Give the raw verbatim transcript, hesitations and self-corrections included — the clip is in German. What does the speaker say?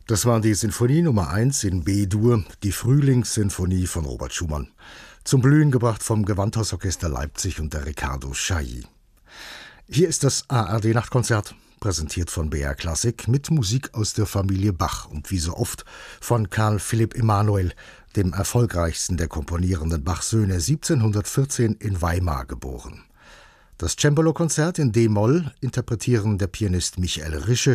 Das war die Sinfonie Nummer eins in B-Dur, die Frühlingssinfonie von Robert Schumann. Zum Blühen gebracht vom Gewandhausorchester Leipzig unter Riccardo Chailly. Hier ist das A R D-Nachtkonzert, präsentiert von B R Klassik mit Musik aus der Familie Bach und wie so oft von Carl Philipp Emanuel, dem erfolgreichsten der komponierenden Bach-Söhne, siebzehnhundertvierzehn in Weimar geboren. Das Cembalo-Konzert in D-Moll interpretieren der Pianist Michael Rische,